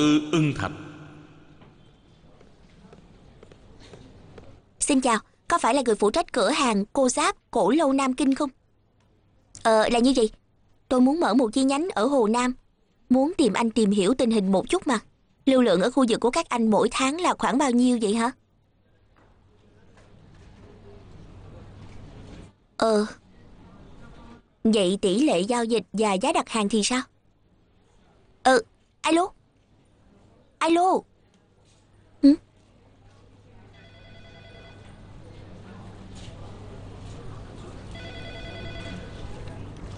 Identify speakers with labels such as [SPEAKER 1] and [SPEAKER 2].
[SPEAKER 1] Ưng Thạch.
[SPEAKER 2] Xin chào, có phải là người phụ trách cửa hàng cô giáp cổ lâu Nam Kinh không? Là như vậy. Tôi muốn mở một chi nhánh ở Hồ Nam. Muốn tìm anh tìm hiểu tình hình một chút mà. Lưu lượng ở khu vực của các anh mỗi tháng là khoảng bao nhiêu vậy hả? Vậy tỷ lệ giao dịch và giá đặt hàng thì sao? Alo. Alo.